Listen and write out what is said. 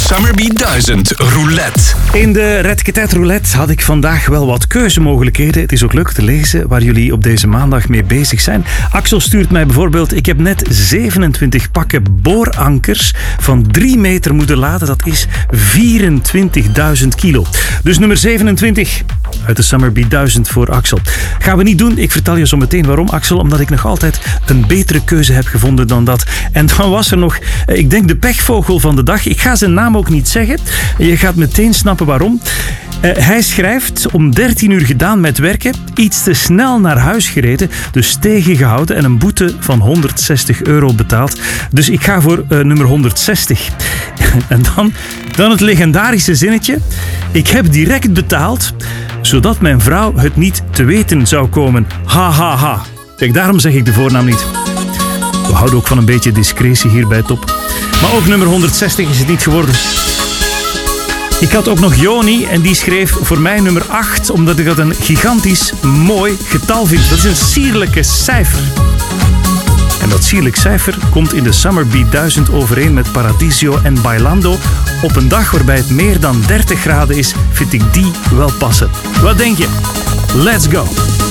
Summer Beat 1000 Roulette. In de Redketet Roulette had ik vandaag wel wat keuzemogelijkheden. Het is ook leuk te lezen waar jullie op deze maandag mee bezig zijn. Axel stuurt mij bijvoorbeeld: ik heb net 27 pakken boorankers van 3 meter moeten laden. Dat is 24.000 kilo. Dus nummer 27 uit de Summer Beat 1000 voor Axel. Gaan we niet doen. Ik vertel je zo meteen waarom, Axel. Omdat ik nog altijd een betere keuze heb gevonden dan dat. En dan was er nog, ik denk, de pechvogel van de dag. Ik ga zijn naam ook niet zeggen. Je gaat meteen snappen waarom. Hij schrijft: om 13 uur gedaan met werken, iets te snel naar huis gereden, dus tegengehouden en een boete van €160 betaald. Dus ik ga voor nummer 160. En dan het legendarische zinnetje: ik heb direct betaald, zodat mijn vrouw het niet te weten zou komen. Ha, ha, ha. Kijk, daarom zeg ik de voornaam niet. We houden ook van een beetje discretie hier bij Top. Maar ook nummer 160 is het niet geworden. Ik had ook nog Joni en die schreef voor mij nummer 8, omdat ik dat een gigantisch mooi getal vind. Dat is een sierlijke cijfer. En dat sierlijk cijfer komt in de Summer Beat 1000 overeen met Paradiso en Bailando. Op een dag waarbij het meer dan 30 graden is, vind ik die wel passen. Wat denk je? Let's go!